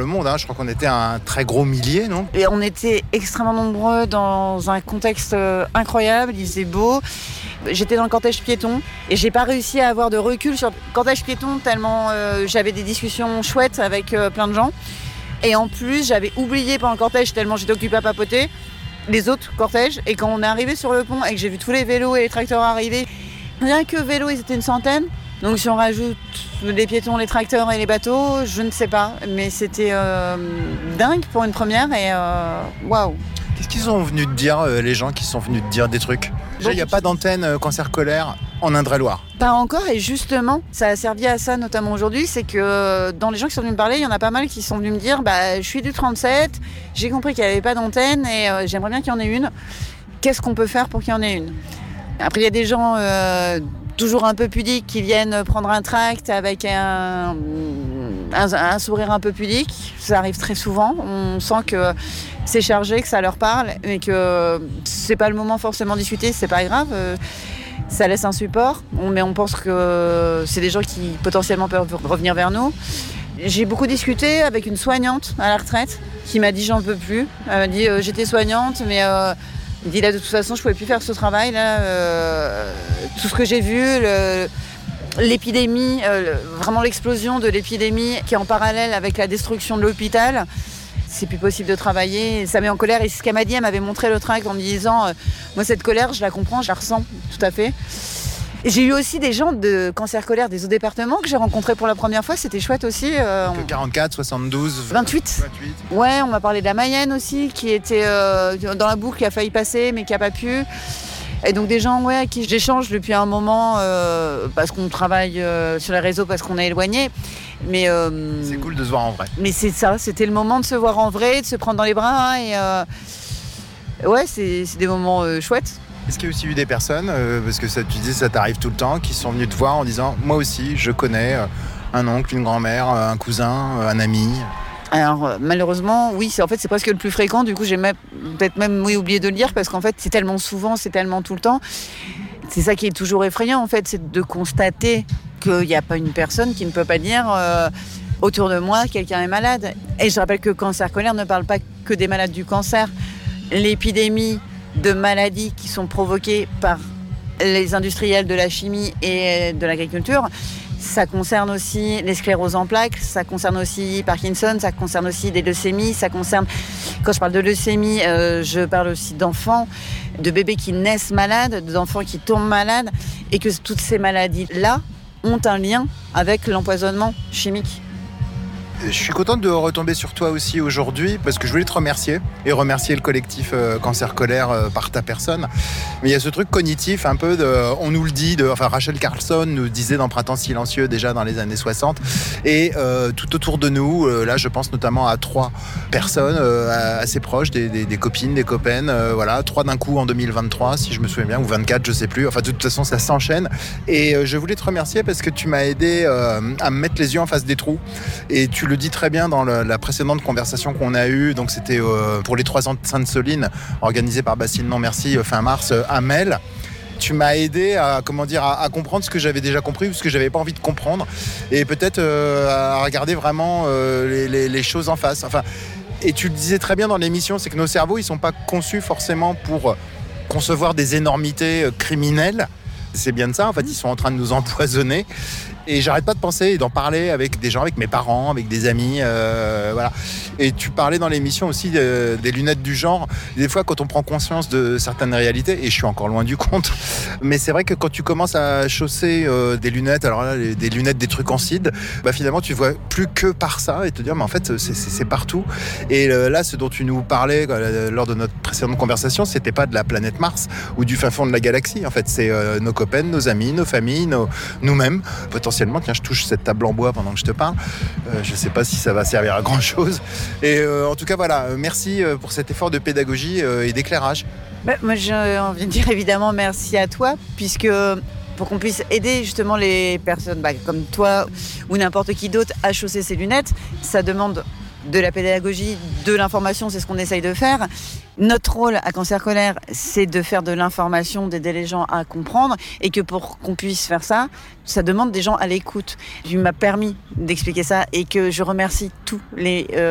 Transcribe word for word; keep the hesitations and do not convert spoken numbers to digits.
le monde. Hein. Je crois qu'on était un très gros millier, non ? Et on était extrêmement nombreux dans un contexte incroyable, il faisait beau. J'étais dans le cortège piéton et j'ai pas réussi à avoir de recul sur le cortège piéton tellement euh, j'avais des discussions chouettes avec euh, plein de gens. Et en plus, j'avais oublié pendant le cortège tellement j'étais occupée à papoter les autres cortèges. Et quand on est arrivé sur le pont et que j'ai vu tous les vélos et les tracteurs arriver, rien que vélos, ils étaient une centaine. Donc si on rajoute les piétons, les tracteurs et les bateaux, je ne sais pas. Mais c'était euh, dingue pour une première et waouh. Wow. Qu'est-ce qu'ils sont venus te dire, euh, les gens qui sont venus te dire des trucs ? Déjà, il n'y a pas d'antenne euh, cancer-colère en Indre-et-Loire. Pas encore, et justement, ça a servi à ça notamment aujourd'hui, c'est que dans les gens qui sont venus me parler, il y en a pas mal qui sont venus me dire bah, je suis du trente-sept, j'ai compris qu'il n'y avait pas d'antenne et euh, j'aimerais bien qu'il y en ait une. Qu'est-ce qu'on peut faire pour qu'il y en ait une ? Après, il y a des gens euh, toujours un peu pudiques qui viennent prendre un tract avec un, un, un sourire un peu pudique. Ça arrive très souvent. On sent que c'est chargé, que ça leur parle, mais que c'est pas le moment forcément de discuter, c'est pas grave. Ça laisse un support, mais on pense que c'est des gens qui potentiellement peuvent revenir vers nous. J'ai beaucoup discuté avec une soignante à la retraite qui m'a dit j'en peux plus. Elle m'a dit euh, j'étais soignante, mais euh, elle dit là de toute façon je pouvais plus faire ce travail là. Euh, tout ce que j'ai vu, le, l'épidémie, euh, vraiment l'explosion de l'épidémie qui est en parallèle avec la destruction de l'hôpital. C'est plus possible de travailler, ça met en colère. Et ce qu'elle m'a dit, elle m'avait montré le tract en me disant euh, moi cette colère je la comprends, je la ressens tout à fait. Et j'ai eu aussi des gens de cancer-colère des autres départements que j'ai rencontrés pour la première fois, c'était chouette aussi. Euh, on... quarante-quatre, soixante-douze, vingt-huit. vingt-huit. Ouais, on m'a parlé de la Mayenne aussi, qui était euh, dans la boucle, qui a failli passer mais qui n'a pas pu. Et donc des gens ouais, à qui j'échange depuis un moment euh, parce qu'on travaille euh, sur les réseaux, parce qu'on est éloignés. Mais euh, c'est cool de se voir en vrai. Mais c'est ça, c'était le moment de se voir en vrai, de se prendre dans les bras. Hein, et euh, ouais, c'est, c'est des moments euh, chouettes. Est-ce qu'il y a aussi eu des personnes, euh, parce que ça, tu dis ça t'arrive tout le temps, qui sont venues te voir en disant moi aussi je connais euh, un oncle, une grand-mère, un cousin, un ami ? Alors euh, malheureusement, oui, c'est, en fait c'est presque le plus fréquent. Du coup, j'ai même, peut-être même oui, oublié de le dire parce qu'en fait c'est tellement souvent, c'est tellement tout le temps. C'est ça qui est toujours effrayant en fait, c'est de constater qu'il n'y a pas une personne qui ne peut pas dire euh, autour de moi quelqu'un est malade. Et je rappelle que cancer-colère ne parle pas que des malades du cancer. L'épidémie de maladies qui sont provoquées par les industriels de la chimie et de l'agriculture, ça concerne aussi les scléroses en plaques, ça concerne aussi Parkinson, ça concerne aussi des leucémies, ça concerne, quand je parle de leucémie, euh, je parle aussi d'enfants, de bébés qui naissent malades, d'enfants qui tombent malades, et que toutes ces maladies-là ont un lien avec l'empoisonnement chimique. Je suis content de retomber sur toi aussi aujourd'hui parce que je voulais te remercier et remercier le collectif euh, Cancer-Colère euh, par ta personne. Mais il y a ce truc cognitif un peu de, on nous le dit, de, enfin Rachel Carlson nous disait dans Printemps silencieux déjà dans les années soixante. Et euh, tout autour de nous, euh, là je pense notamment à trois personnes euh, assez proches, des, des, des copines, des copaines, euh, voilà, trois d'un coup en deux mille vingt-trois si je me souviens bien, ou vingt-quatre, je sais plus. Enfin de toute façon ça s'enchaîne. Et euh, je voulais te remercier parce que tu m'as aidé euh, à me mettre les yeux en face des trous. Et tu le dis très bien dans le, la précédente conversation qu'on a eue, donc c'était euh, pour les trois ans de Sainte-Soline, organisé par Bastille Non Merci euh, fin mars euh, à Mel. Tu m'as aidé à, comment dire, à, à comprendre ce que j'avais déjà compris ou ce que j'avais pas envie de comprendre, et peut-être euh, à regarder vraiment euh, les, les, les choses en face. Enfin, et tu le disais très bien dans l'émission, c'est que nos cerveaux, ils sont pas conçus forcément pour concevoir des énormités criminelles. C'est bien de ça, en fait, ils sont en train de nous empoisonner. Et j'arrête pas de penser et d'en parler avec des gens, avec mes parents, avec des amis, euh, voilà. Et tu parlais dans l'émission aussi de, des lunettes du genre. Des fois, quand on prend conscience de certaines réalités, et je suis encore loin du compte, mais c'est vrai que quand tu commences à chausser euh, des lunettes, alors là, les, des lunettes, des trucs en cide, bah finalement, tu vois plus que par ça et te dire, mais en fait, c'est, c'est, c'est partout. Et euh, là, ce dont tu nous parlais euh, lors de notre précédente conversation, c'était pas de la planète Mars ou du fin fond de la galaxie. En fait, c'est euh, nos copains, nos amis, nos familles, nos, nous-mêmes, potentiellement. Tiens, je touche cette table en bois pendant que je te parle. Euh, je ne sais pas si ça va servir à grand chose. Et euh, en tout cas, voilà, merci pour cet effort de pédagogie euh, et d'éclairage. Bah, moi, j'ai envie de dire évidemment merci à toi, puisque pour qu'on puisse aider justement les personnes bah, comme toi ou n'importe qui d'autre à chausser ses lunettes, ça demande de la pédagogie, de l'information, c'est ce qu'on essaye de faire. Notre rôle à Cancer-Colère, c'est de faire de l'information, d'aider les gens à comprendre, et que pour qu'on puisse faire ça, ça demande des gens à l'écoute. Tu m'as permis d'expliquer ça, et que je remercie tous les euh,